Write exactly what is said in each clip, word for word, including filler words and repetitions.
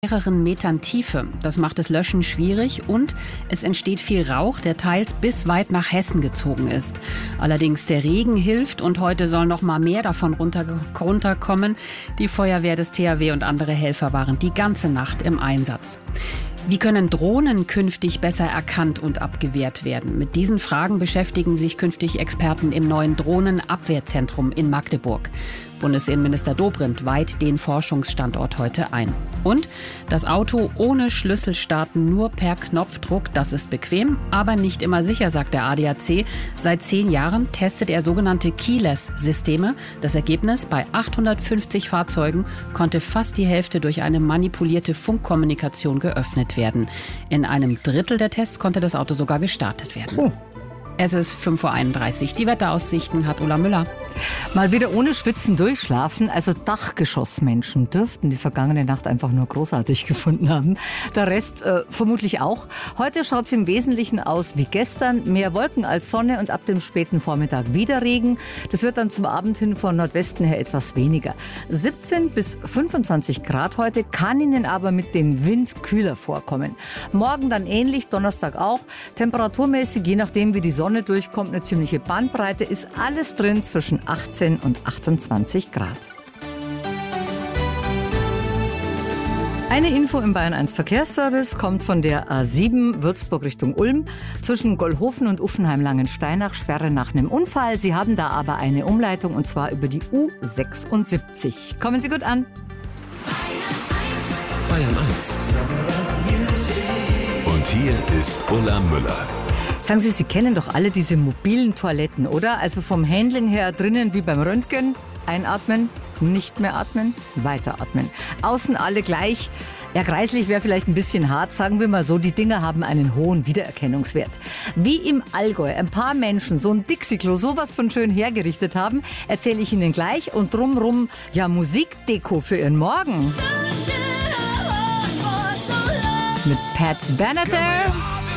mehreren Metern Tiefe. Das macht das Löschen schwierig und es entsteht viel Rauch, der teils bis weit nach Hessen gezogen ist. Allerdings der Regen hilft und heute soll noch mal mehr davon runter, runterkommen. Die Feuerwehr des T H W und andere Helfer waren die ganze Nacht im Einsatz. Wie können Drohnen künftig besser erkannt und abgewehrt werden? Mit diesen Fragen beschäftigen sich künftig Experten im neuen Drohnenabwehrzentrum in Magdeburg. Bundesinnenminister Dobrindt weiht den Forschungsstandort heute ein. Und das Auto ohne Schlüssel starten, nur per Knopfdruck, das ist bequem, aber nicht immer sicher, sagt der A D A C. Seit zehn Jahren testet er sogenannte Keyless-Systeme. Das Ergebnis: bei achthundertfünfzig Fahrzeugen konnte fast die Hälfte durch eine manipulierte Funkkommunikation geöffnet werden. In einem Drittel der Tests konnte das Auto sogar gestartet werden. Oh. Es ist fünf Uhr einunddreißig. Die Wetteraussichten hat Ulla Müller. Mal wieder ohne Schwitzen durchschlafen. Also Dachgeschossmenschen dürften die vergangene Nacht einfach nur großartig gefunden haben. Der Rest äh, vermutlich auch. Heute schaut es im Wesentlichen aus wie gestern. Mehr Wolken als Sonne und ab dem späten Vormittag wieder Regen. Das wird dann zum Abend hin von Nordwesten her etwas weniger. siebzehn bis fünfundzwanzig Grad heute, kann Ihnen aber mit dem Wind kühler vorkommen. Morgen dann ähnlich, Donnerstag auch. Temperaturmäßig, je nachdem wie die Sonne durchkommt, eine ziemliche Bandbreite, ist alles drin zwischen achtzehn und achtundzwanzig Grad. Eine Info im Bayern eins Verkehrsservice kommt von der A sieben Würzburg Richtung Ulm. Zwischen Gollhofen und Uffenheim-Langensteinach Sperre nach einem Unfall. Sie haben da aber eine Umleitung und zwar über die U sechsundsiebzig. Kommen Sie gut an. Bayern eins. Und hier ist Ulla Müller. Sagen Sie, Sie kennen doch alle diese mobilen Toiletten, oder? Also vom Handling her drinnen wie beim Röntgen. Einatmen, nicht mehr atmen, weiteratmen. Außen alle gleich. Ja, kreislich wäre vielleicht ein bisschen hart, sagen wir mal so. Die Dinger haben einen hohen Wiedererkennungswert. Wie im Allgäu ein paar Menschen so ein Dixie-Klo sowas von schön hergerichtet haben, erzähle ich Ihnen gleich. Und drumrum, ja, Musikdeko für Ihren Morgen. Mit Pat Benatar.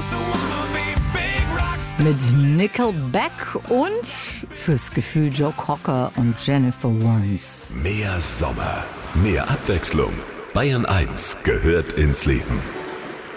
Mit Nickelback und fürs Gefühl Joe Cocker und Jennifer Warnes. Mehr Sommer, mehr Abwechslung. Bayern eins gehört ins Leben.